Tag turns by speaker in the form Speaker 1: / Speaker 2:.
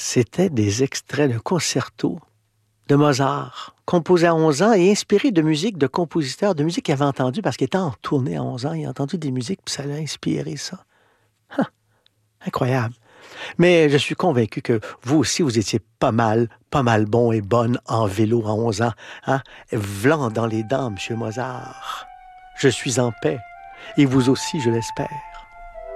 Speaker 1: C'était des extraits de concerto de Mozart, composé à 11 ans et inspiré de musique de compositeurs, de musique qu'il avait entendu parce qu'il était en tournée à 11 ans. Il a entendu des musiques, puis ça l'a inspiré, ça. Ah, incroyable. Mais je suis convaincu que vous aussi, vous étiez pas mal bon et bonne en vélo à 11 ans. Hein? Vlan dans les dents, Monsieur Mozart. Je suis en paix. Et vous aussi, je l'espère.